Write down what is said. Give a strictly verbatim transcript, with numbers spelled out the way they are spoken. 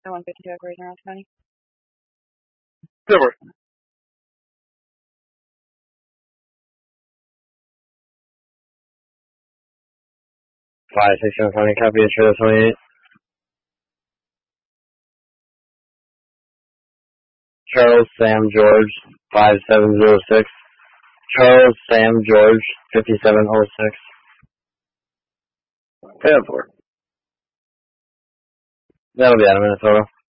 one fifty-two Operation Ross County. Silver. five sixty-one County, copy, Trailer twenty-eight. Charles Sam George, five seven zero six. Charles Sam George, fifty-seven oh six. ten four. That'll be out of Minnesota.